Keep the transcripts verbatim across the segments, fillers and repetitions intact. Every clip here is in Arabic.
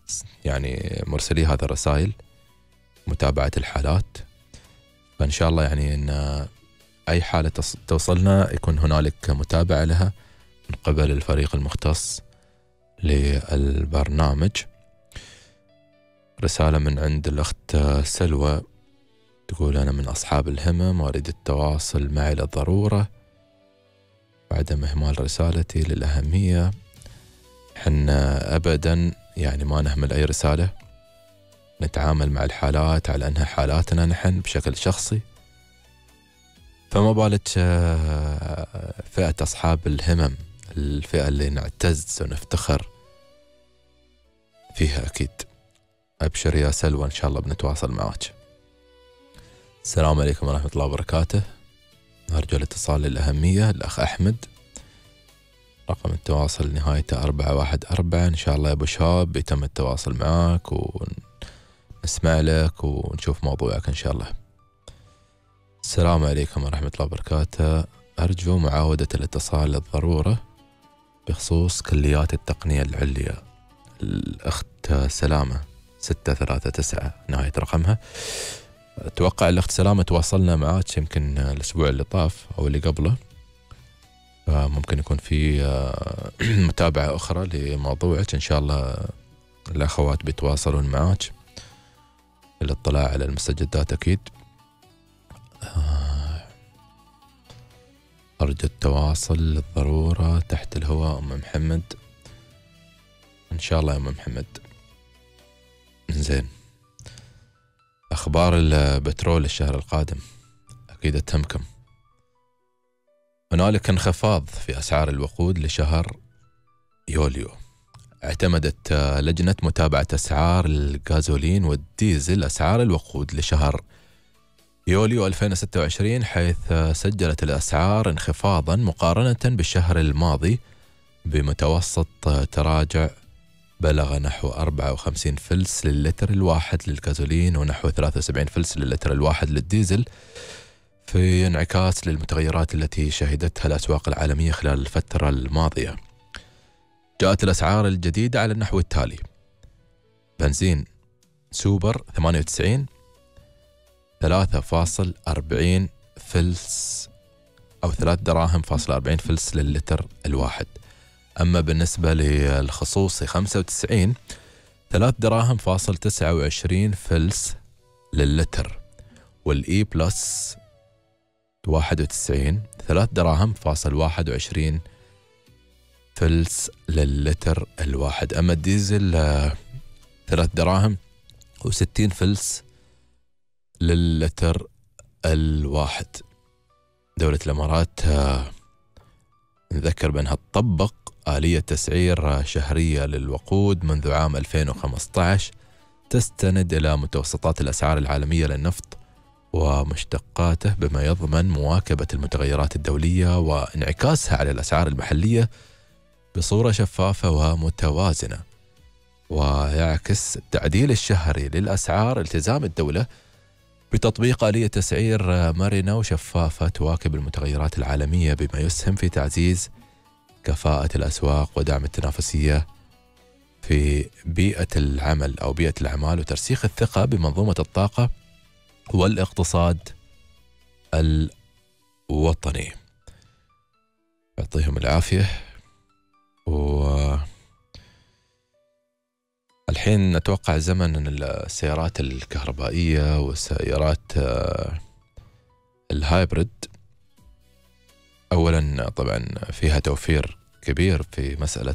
يعني مرسلي هذا الرسائل، متابعة الحالات. فإن شاء الله يعني أن أي حالة توصلنا يكون هنالك متابعة لها من قبل الفريق المختص للبرنامج. رسالة من عند الأخت سلوى تقول: أنا من أصحاب الهمم وأريد التواصل معي للضرورة وعدم إهمال رسالتي للأهمية. حنا أبدا يعني ما نهمل أي رسالة، نتعامل مع الحالات على أنها حالاتنا نحن بشكل شخصي، فما بالك فئة أصحاب الهمم، الفئة اللي نعتز ونفتخر فيها. أكيد أبشر يا سلوى، إن شاء الله بنتواصل معك. السلام عليكم ورحمة الله وبركاته. أرجو الاتصال للأهمية. الأخ أحمد، رقم التواصل نهايته أربعة واحد أربعة. إن شاء الله يا أبو شهاب بيتم التواصل معك ونسمع لك ونشوف موضوعك إن شاء الله. السلام عليكم ورحمة الله وبركاته. أرجو معاودة الاتصال للضرورة بخصوص كليات التقنية العليا. الأخت سلامة ستة ثلاثة تسعة نهاية رقمها. أتوقع الأخت سلامة تواصلنا معك يمكن الأسبوع اللي طاف أو اللي قبله، فممكن يكون في متابعة أخرى لموضوعك. إن شاء الله الأخوات بيتواصلون معك للاطلاع على المستجدات. أكيد أرجو التواصل للضرورة تحت الهواء. أم محمد، إن شاء الله يا أم محمد. زين، أخبار البترول الشهر القادم أكيد تهمكم. هنالك انخفاض في أسعار الوقود لشهر يوليو. اعتمدت لجنة متابعة أسعار الغازولين والديزل أسعار الوقود لشهر يوليو ألفين وستة وعشرين، حيث سجلت الأسعار انخفاضا مقارنة بالشهر الماضي بمتوسط تراجع بلغ نحو أربعة وخمسين فلس للتر الواحد للغازولين ونحو ثلاثة وسبعين فلس للتر الواحد للديزل، في انعكاس للمتغيرات التي شهدتها الأسواق العالمية خلال الفترة الماضية. جاءت الأسعار الجديدة على النحو التالي: بنزين سوبر ثمانية وتسعين ثلاثة فاصل أربعين فلس أو ثلاث دراهم فاصل أربعين فلس للتر الواحد. أما بالنسبة للخصوصي خمسة وتسعين ثلاث دراهم فاصل تسعة وعشرين فلس للتر، والإي بلس واحد وتسعين ثلاث دراهم فاصل واحد وعشرين فلس للتر الواحد. أما الديزل ثلاث دراهم وستين فلس للتر الواحد. دولة الإمارات نذكر بأنها تطبق آلية تسعير شهرية للوقود منذ عام ألفين وخمسة عشر تستند إلى متوسطات الأسعار العالمية للنفط ومشتقاته، بما يضمن مواكبة المتغيرات الدولية وانعكاسها على الأسعار المحلية بصورة شفافة ومتوازنة. ويعكس التعديل الشهري للأسعار التزام الدولة بتطبيق آلية تسعير مرنة وشفافة تواكب المتغيرات العالمية، بما يسهم في تعزيز كفاءة الأسواق ودعم التنافسية في بيئة العمل أو بيئة الأعمال وترسيخ الثقة بمنظومة الطاقة والاقتصاد الوطني. يعطيهم العافية. والحين نتوقع زمن السيارات الكهربائية والسيارات الهايبريد. أولا طبعا فيها توفير كبير في مسألة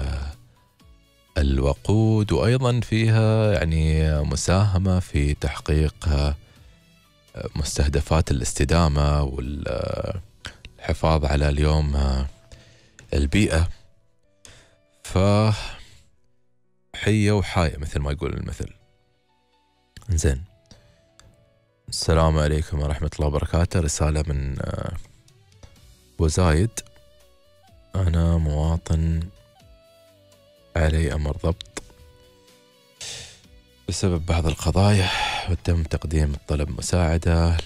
الوقود، وأيضا فيها يعني مساهمة في تحقيق مستهدفات الاستدامة والحفاظ على اليوم البيئة. فحية وحاية مثل ما يقول المثل. زين، السلام عليكم ورحمة الله وبركاته. رسالة من وزايد: أنا مواطن علي أمر ضبط بسبب بعض القضايا وتم تقديم الطلب مساعدة.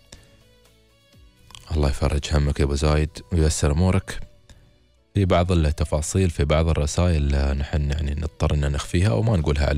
الله يفرج همك يا أبو زايد وييسر أمورك. في بعض التفاصيل في بعض الرسائل نحن يعني نضطر أن نخفيها وما نقولها